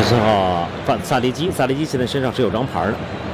是哈，萨利基现在身上是有张牌的。